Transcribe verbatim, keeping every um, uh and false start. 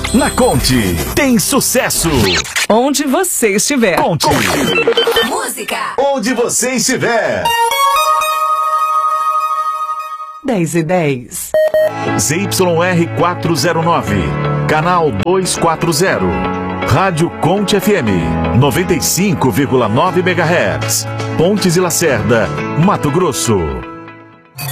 Na Conte, tem sucesso. Onde você estiver. Conte. Música. Onde você estiver. dez e dez. Z Y R quatrocentos e nove, canal duzentos e quarenta. Rádio Conte F M, noventa e cinco vírgula nove megahertz. Pontes e Lacerda, Mato Grosso.